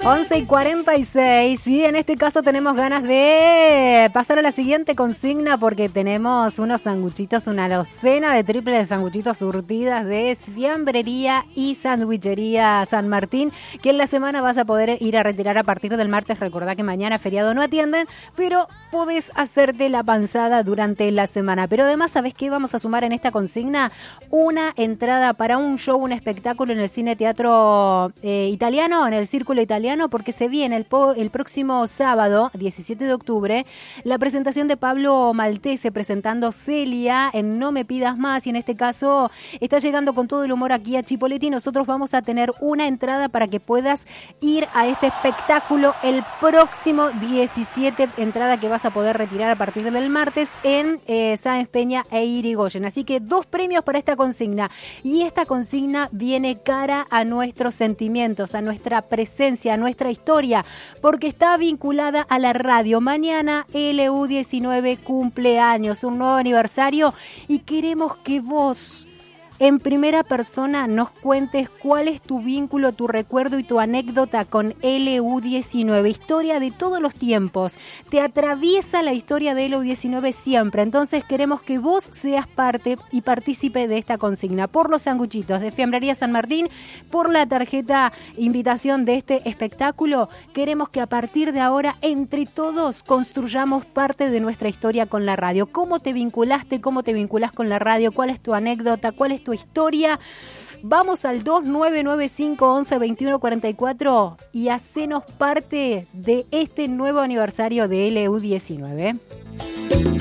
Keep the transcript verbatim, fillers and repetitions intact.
once y cuarenta y seis, y en este caso tenemos ganas de pasar a la siguiente consigna porque tenemos unos sanguchitos, una docena de triples de sanguchitos surtidas de Fiambrería y Sandwichería San Martín, que en la semana vas a poder ir a retirar a partir del martes. Recordá que mañana feriado no atienden, pero podés hacerte la panzada durante la semana. Pero además, ¿sabés qué vamos a sumar en esta consigna? Una entrada para un show, un espectáculo en el Cine Teatro eh, Italiano, en el Círculo Italiano, porque se viene el, po- el próximo sábado, diecisiete de octubre, la presentación de Pablo Maltese presentando Celia en No Me Pidas Más, y en este caso está llegando con todo el humor aquí a Chipoleti. Nosotros vamos a tener una entrada para que puedas ir a este espectáculo el próximo diecisiete, entrada que vas a poder retirar a partir del martes en eh, Sáenz Peña e Irigoyen. Así que dos premios para esta consigna, y esta consigna viene cara a nuestros sentimientos, a nuestra presencia, a nuestra historia, porque está vinculada a la radio. Mañana L U diecinueve cumpleaños, un nuevo aniversario, y queremos que vos en primera persona nos cuentes cuál es tu vínculo, tu recuerdo y tu anécdota con L U diecinueve. Historia de todos los tiempos. Te atraviesa la historia de L U diecinueve siempre. Entonces queremos que vos seas parte y partícipe de esta consigna. Por los sanguchitos de Fiambrería San Martín, por la tarjeta invitación de este espectáculo, queremos que a partir de ahora entre todos construyamos parte de nuestra historia con la radio. ¿Cómo te vinculaste? ¿Cómo te vinculás con la radio? ¿Cuál es tu anécdota? ¿Cuál es tu historia? Vamos al dos nueve nueve cinco once veintiuno cuarenta y cuatro y hacenos parte de este nuevo aniversario de L U diecinueve.